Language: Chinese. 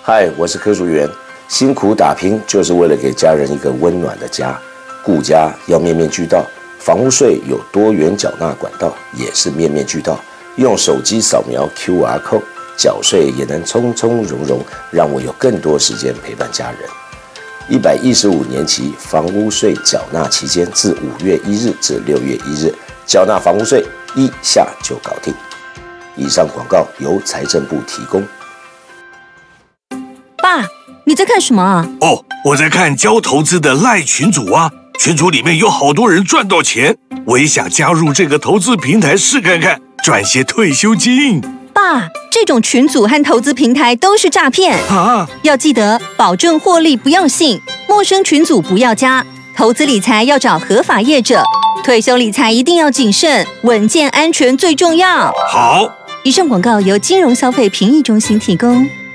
嗨，我是柯淑媛。辛苦打拼就是为了给家人一个温暖的家，顾家要面面俱到。房屋税有多元缴纳管道，也是面面俱到。用手机扫描 QR code， 缴税也能从从容容，让我有更多时间陪伴家人。115年期房屋税缴纳期间，自5月1日至6月1日，缴纳房屋税1下就搞定。以上广告由财政部提供。 爸，你在看什么啊？ 哦，我在看教投资的赖群组啊，群组里面有好多人赚到钱，我也想加入这个投资平台试看看，赚些退休金。 爸，这种群组和投资平台都是诈骗啊！ 要记得保证获利不要信，陌生群组不要加，投资理财要找合法业者，退休理财一定要谨慎，稳健安全最重要。 好， 以上广告由金融消费评议中心提供。